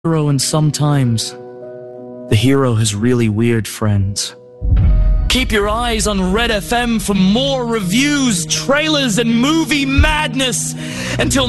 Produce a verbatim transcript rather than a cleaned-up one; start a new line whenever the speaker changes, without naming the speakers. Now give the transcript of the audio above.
hero, and sometimes the hero has really weird friends. Keep your eyes on Red F M for more reviews, trailers, and movie madness. Until